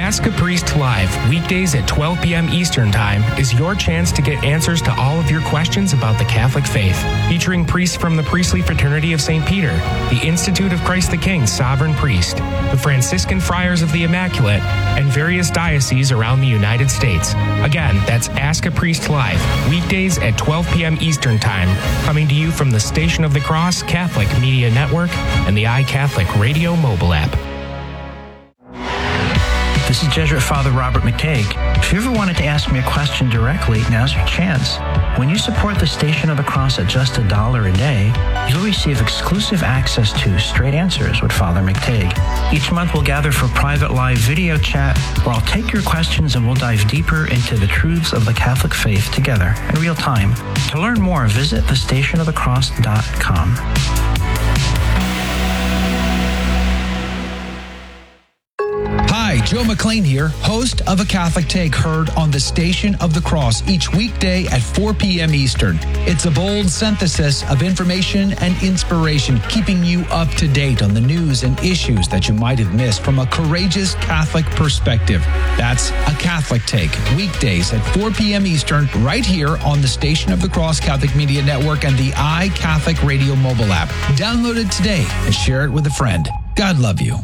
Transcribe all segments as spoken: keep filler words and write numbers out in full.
Ask a Priest Live, weekdays at twelve p.m. Eastern Time, is your chance to get answers to all of your questions about the Catholic faith. Featuring priests from the Priestly Fraternity of Saint Peter, the Institute of Christ the King Sovereign Priest, the Franciscan Friars of the Immaculate, and various dioceses around the United States. Again, that's Ask a Priest Live, weekdays at twelve p.m. Eastern Time, coming to you from the Station of the Cross Catholic Media Network and the iCatholic Radio mobile app. This is Jesuit Father Robert McTague. If you ever wanted to ask me a question directly, now's your chance. When you support the Station of the Cross at just a dollar a day, you'll receive exclusive access to Straight Answers with Father McTague. Each month we'll gather for private live video chat where I'll take your questions and we'll dive deeper into the truths of the Catholic faith together in real time. To learn more, visit the station of the cross dot com. Hi, Joe McLean here, host of A Catholic Take, heard on the Station of the Cross each weekday at four p.m. Eastern. It's a bold synthesis of information and inspiration, keeping you up to date on the news and issues that you might have missed from a courageous Catholic perspective. That's A Catholic Take, weekdays at four p.m. Eastern, right here on the Station of the Cross Catholic Media Network and the iCatholic Radio mobile app. Download it today and share it with a friend. God love you.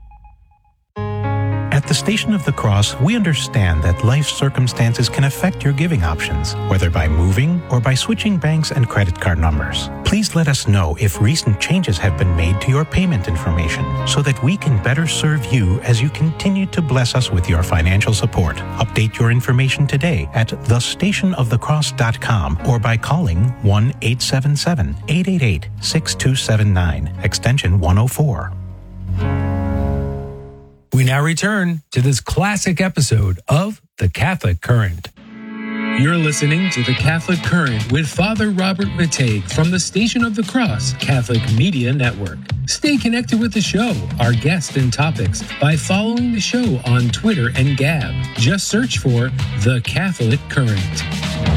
At the Station of the Cross, we understand that life circumstances can affect your giving options, whether by moving or by switching banks and credit card numbers. Please let us know if recent changes have been made to your payment information so that we can better serve you as you continue to bless us with your financial support. Update your information today at the station of the cross dot com or by calling one eight seven seven, eight eight eight, six two seven nine, extension one oh four. We now return to this classic episode of The Catholic Current. You're listening to The Catholic Current with Father Robert McTague from the Station of the Cross Catholic Media Network. Stay connected with the show, our guests and topics by following the show on Twitter and Gab. Just search for The Catholic Current.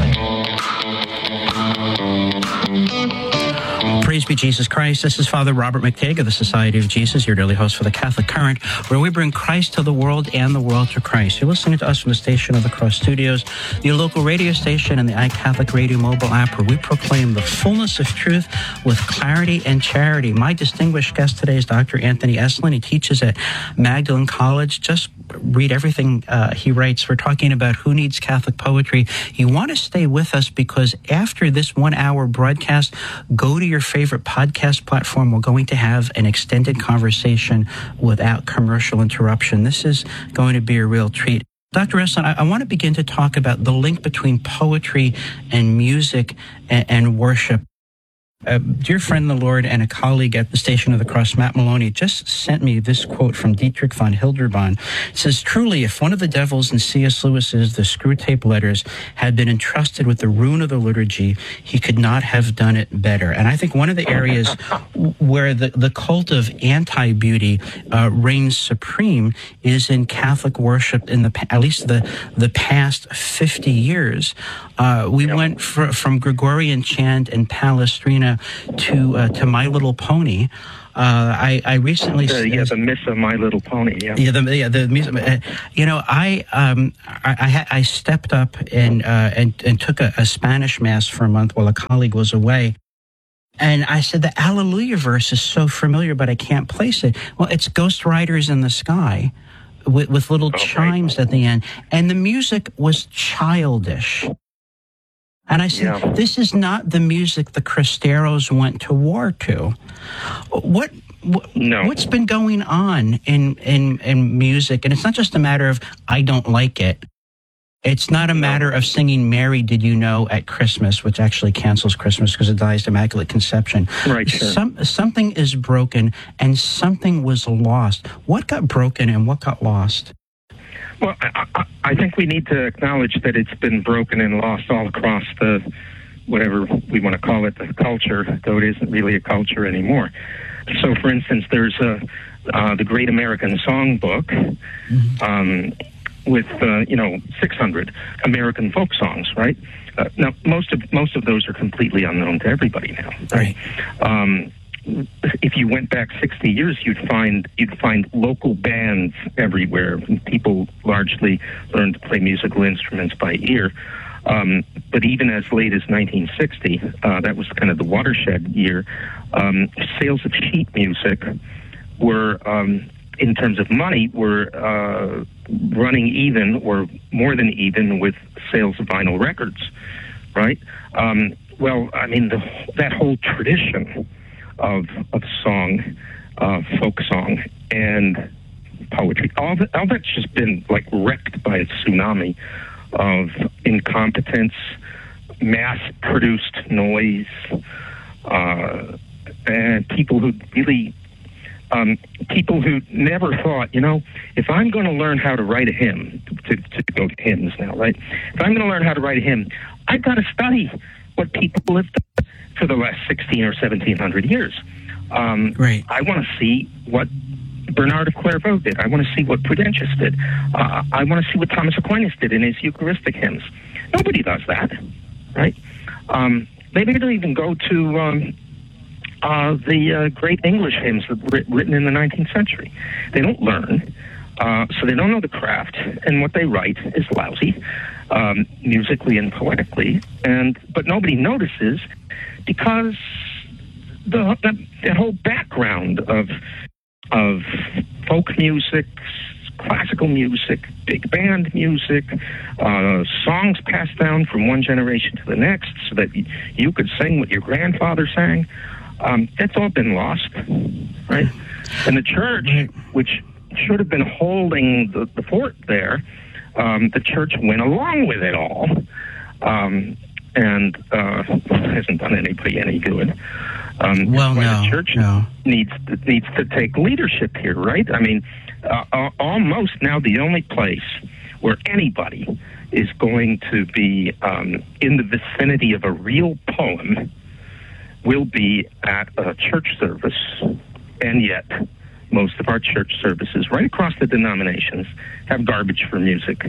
Praise be Jesus Christ. This is Father Robert McTague of the Society of Jesus, your daily host for the Catholic Current, where we bring Christ to the world and the world to Christ. You're listening to us from the Station of the Cross Studios, your local radio station, and the iCatholic Radio mobile app, where we proclaim the fullness of truth with clarity and charity. My distinguished guest today is Doctor Anthony Esolen. He teaches at Magdalen College. Just read everything uh, he writes. We're talking about who needs Catholic poetry. You want to stay with us because after this one-hour broadcast, go to your favorite podcast platform. We're going to have an extended conversation without commercial interruption. This is going to be a real treat. Doctor Esolen, I, I want to begin to talk about the link between poetry and music and, and worship. A dear friend in the Lord and a colleague at the Station of the Cross, Matt Maloney, just sent me this quote from Dietrich von Hildebrand. It says, "Truly, if one of the devils in C S Lewis's The Screwtape Letters had been entrusted with the ruin of the liturgy, he could not have done it better." And I think one of the areas where the, the cult of anti-beauty uh, reigns supreme is in Catholic worship in the at least the, the past fifty years. Uh, we yep. went fr- from Gregorian chant and Palestrina to uh, to My Little Pony. Uh, I, I recently... Uh, yeah, the Miss of My Little Pony, yeah. Yeah, the, yeah, the music... Uh, you know, I um, I, I, I stepped up and, uh, and, and took a, a Spanish Mass for a month while a colleague was away. And I said, the Alleluia verse is so familiar, but I can't place it. Well, it's Ghost Riders in the Sky with, with little oh, chimes right. at the end. And the music was childish. And I said, yeah. This is not the music the Cristeros went to war to. What, what no. What's been going on in, in, in music? And it's not just a matter of, I don't like it. It's not a matter of singing Mary, Did You Know at Christmas, which actually cancels Christmas because it dies Immaculate Conception. Right, sure. Some, something is broken and something was lost. What got broken and what got lost? Well, I, I, I think we need to acknowledge that it's been broken and lost all across the, whatever we want to call it, the culture, though it isn't really a culture anymore. So, for instance, there's a, uh, the Great American Songbook, mm-hmm. um, with, uh, you know, six hundred American folk songs, right? Uh, now, most of most of those are completely unknown to everybody now, right? right. Um, if you went back sixty years, you'd find you'd find local bands everywhere. People largely learned to play musical instruments by ear. Um, but even as late as nineteen sixty, uh, that was kind of the watershed year, um, sales of sheet music were, um, in terms of money, were uh, running even or more than even with sales of vinyl records, right? Um, well, I mean, the, that whole tradition of of song, uh, folk song, and poetry, all, that, all that's just been like wrecked by a tsunami of incompetence, mass-produced noise, uh, and people who really, um, people who never thought, you know, if I'm going to learn how to write a hymn, to, to go to hymns now, right? If I'm going to learn how to write a hymn, I've got to study what people have done for the last sixteen or seventeen hundred years. Um, right. I want to see what Bernard of Clairvaux did. I want to see what Prudentius did. Uh, I want to see what Thomas Aquinas did in his Eucharistic hymns. Nobody does that, right? Um, they don't even go to um, uh, the uh, great English hymns that were written in the nineteenth century. They don't learn, uh, so they don't know the craft, and what they write is lousy, um, musically and poetically. And but nobody notices because the that, that whole background of of folk music, classical music, big band music, uh, songs passed down from one generation to the next so that y- you could sing what your grandfather sang. Um, that's all been lost, right? And the church, which should have been holding the, the fort there, um, the church went along with it all, um, and uh, hasn't done anybody any good. Um, well, no, the church no. needs to, needs to take leadership here, right? I mean, uh, almost now the only place where anybody is going to be um, in the vicinity of a real poem will be at a church service, and yet most of our church services, right across the denominations, have garbage for music.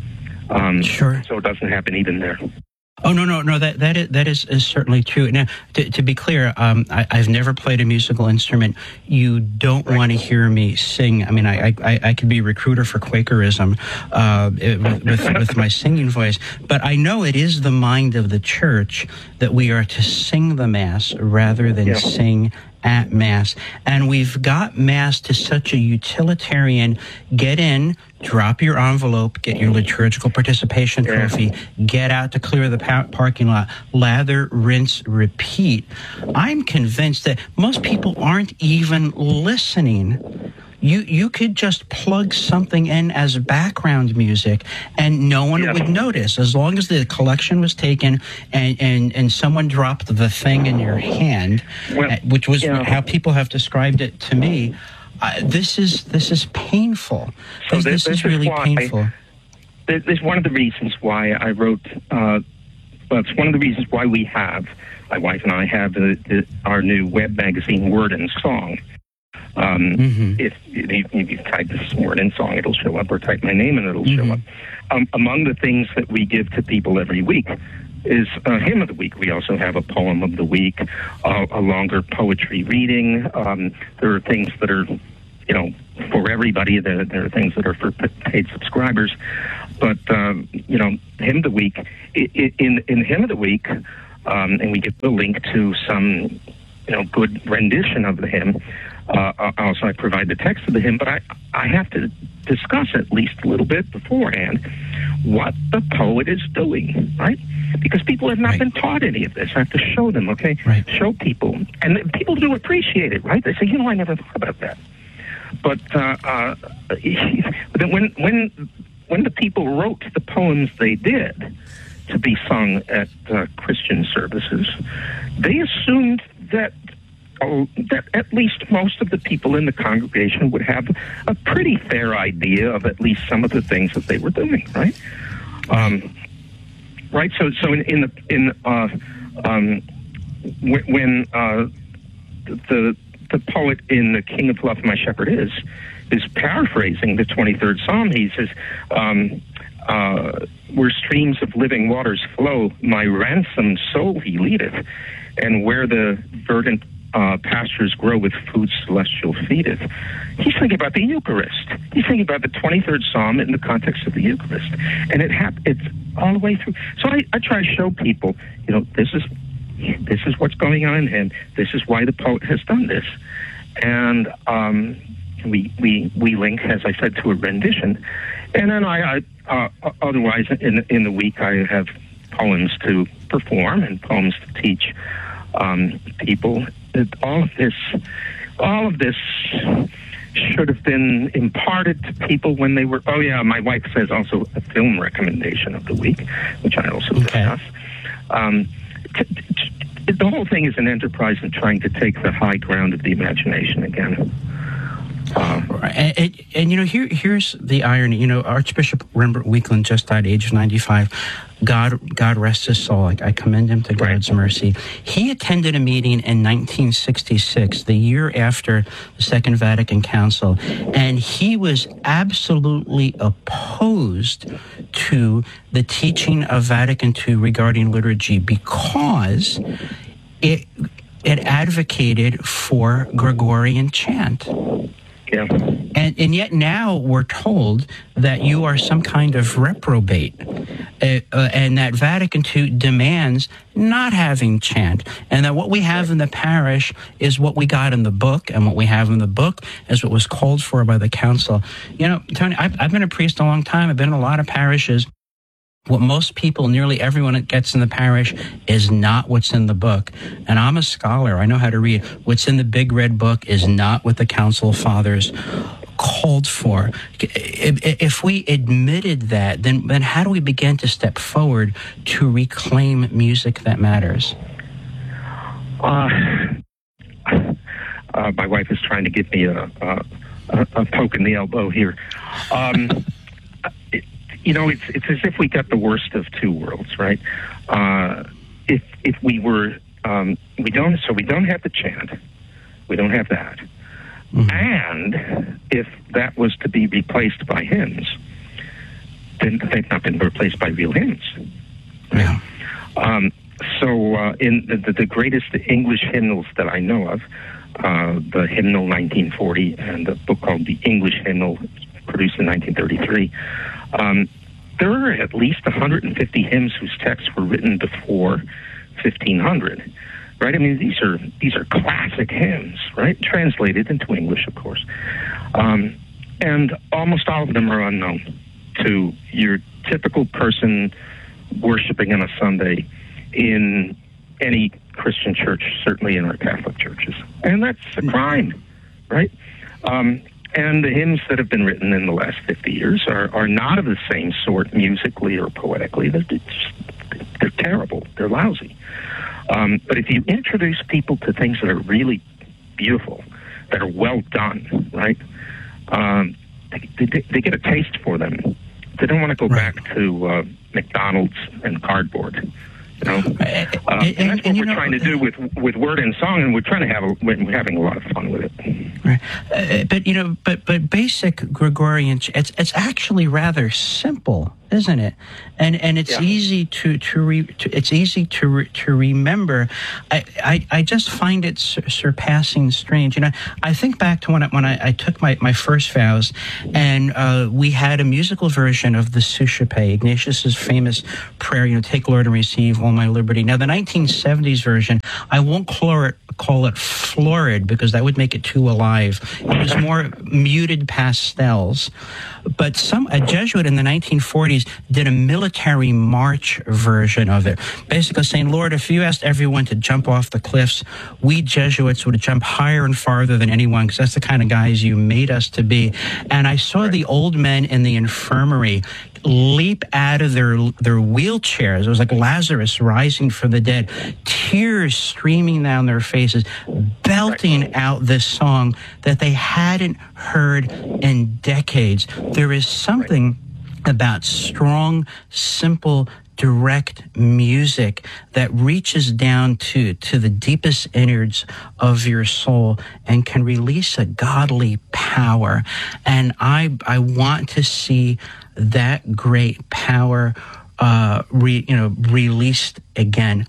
Um, sure. So it doesn't happen even there. Oh, no, no, no, that that is, that is, is certainly true. Now, to, to be clear, um, I, I've never played a musical instrument. You don't right. want to hear me sing. I mean, I I, I could be a recruiter for Quakerism uh, with, with, with my singing voice, but I know it is the mind of the church that we are to sing the Mass rather than yeah. sing at Mass. And we've got Mass to such a utilitarian, get in, drop your envelope, get your liturgical participation trophy, get out to clear the pa- parking lot, lather, rinse, repeat. I'm convinced that most people aren't even listening. You you could just plug something in as background music and no one yeah. would notice, as long as the collection was taken and, and, and someone dropped the thing in your hand, well, which was yeah. how people have described it to me. Uh, this is this is painful. So this, this, this is really why, painful. This is one of the reasons why I wrote. Uh, well, it's one of the reasons why we have, my wife and I have the, the, our new web magazine, Word and Song. Um, mm-hmm. If you, you type this Word and Song, it'll show up, or type my name and it'll mm-hmm. show up. Um, among the things that we give to people every week is a hymn of the week. We also have a poem of the week, uh, a longer poetry reading. Um, there are things that are, you know, for everybody. There, there are things that are for paid subscribers. But, um, you know, hymn of the week, in, in hymn of the week, um, and we give the link to some, you know, good rendition of the hymn. Uh, also, I provide the text of the hymn, but I, I have to discuss at least a little bit beforehand what the poet is doing, right? Because people have not right. been taught any of this. I have to show them, okay? Right. Show people. And people do appreciate it, right? They say, you know, I never thought about that. But uh, uh, when, when, when the people wrote the poems they did to be sung at uh, Christian services, they assumed that Oh, that at least most of the people in the congregation would have a pretty fair idea of at least some of the things that they were doing, right? Um, right. So, so in, in the in uh, um, when uh, the the poet in "The King of Love, My Shepherd Is" is paraphrasing the twenty-third Psalm, he says, um, uh, "Where streams of living waters flow, my ransomed soul He leadeth, and where the verdant uh, pastures grow with food celestial feedeth. He's thinking about the Eucharist. He's thinking about the twenty-third Psalm in the context of the Eucharist. And it hap- it's all the way through. So I, I try to show people, you know, this is this is what's going on in him. This is why the poet has done this. And um, we, we, we link, as I said, to a rendition. And then I, I uh, otherwise, in, in the week, I have poems to perform and poems to teach um, people. All of this, all of this should have been imparted to people when they were. Oh yeah, my wife says also a film recommendation of the week, which I also okay. discuss. Um, t- t- the whole thing is an enterprise in trying to take the high ground of the imagination again. Uh, and, and, and, you know, here here's the irony. You know, Archbishop Rembert Weakland just died, age ninety-five. God, God rest his soul. I, I commend him to God's right. mercy. He attended a meeting in nineteen sixty-six, the year after the Second Vatican Council, and he was absolutely opposed to the teaching of Vatican Two regarding liturgy because it it advocated for Gregorian chant. Yeah. And, and yet now we're told that you are some kind of reprobate, uh, uh, and that Vatican Two demands not having chant, and that what we have in the parish is what we got in the book, and what we have in the book is what was called for by the council. You know, Tony, I've, I've been a priest a long time. I've been in a lot of parishes. What most people, nearly everyone that gets in the parish, is not what's in the book. And I'm a scholar. I know how to read. What's in the big red book is not what the Council Fathers called for. If we admitted that, then, then how do we begin to step forward to reclaim music that matters? Uh, uh, my wife is trying to give me a, a, a poke in the elbow here. Um it, You know, it's it's as if we got the worst of two worlds, right? Uh, if if we were, um, we don't, so we don't have the chant, we don't have that, mm-hmm. and if that was to be replaced by hymns, then they've not been replaced by real hymns. Right? Yeah. Um, so uh, in the, the greatest English hymnals that I know of, uh, the Hymnal nineteen forty and the book called The English Hymnal, produced in nineteen thirty-three. Um, there are at least one hundred fifty hymns whose texts were written before fifteen hundred, right? I mean, these are these are classic hymns, right? Translated into English, of course. Um, and almost all of them are unknown to your typical person worshiping on a Sunday in any Christian church, certainly in our Catholic churches. And that's a crime, right? Um, And the hymns that have been written in the last fifty years are, are not of the same sort musically or poetically. They're, just, they're terrible. They're lousy. Um, but if you introduce people to things that are really beautiful, that are well done, right, um, they, they, they get a taste for them. They don't want to go right. back to uh, McDonald's and cardboard. You know, uh, and, and, and that's what and, we're know, trying to do with with word and song, and we're trying to have a, we're having a lot of fun with it. Right, uh, but you know, but but basic Gregorian, it's it's actually rather simple, isn't it? And and it's yeah. easy to to, re, to it's easy to re, to remember. I, I I just find it sur- surpassing strange. You know, I think back to when I, when I, I took my, my first vows, and uh, we had a musical version of the Suscipe, Ignatius's famous prayer. You know, take Lord and receive all my liberty. Now the nineteen seventies version, I won't call it call it florid because that would make it too alive. It was more muted pastels. But some a Jesuit in the nineteen forties did a military march version of it, basically saying, Lord, if you asked everyone to jump off the cliffs, we Jesuits would jump higher and farther than anyone because that's the kind of guys you made us to be. And I saw the old men in the infirmary leap out of their their wheelchairs. It was like Lazarus rising from the dead, tears streaming down their faces, belting out this song that they hadn't heard in decades. There is something about strong, simple, direct music that reaches down to, to the deepest innards of your soul and can release a godly power. And I I want to see that great power uh, re, you know, released again.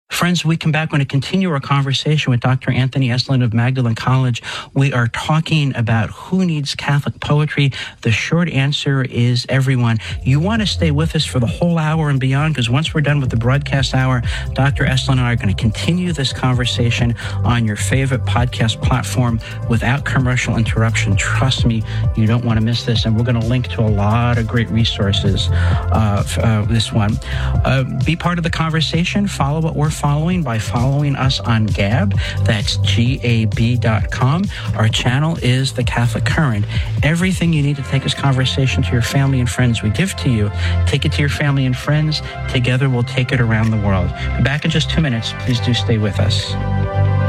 Friends, we come back. We're going to continue our conversation with Doctor Anthony Esolen of Magdalen College. We are talking about who needs Catholic poetry. The short answer is everyone. You want to stay with us for the whole hour and beyond, because once we're done with the broadcast hour, Doctor Esolen and I are going to continue this conversation on your favorite podcast platform without commercial interruption. Trust me, you don't want to miss this. And we're going to link to a lot of great resources, uh, uh, this one. Uh, be part of the conversation. Follow what we're following by following us on Gab. That's G A B dot com. Our channel is The Catholic Current. Everything you need to take this conversation to your family and friends, we give to you. Take it to your family and friends. Together, we'll take it around the world. Back in just two minutes. Please do stay with us.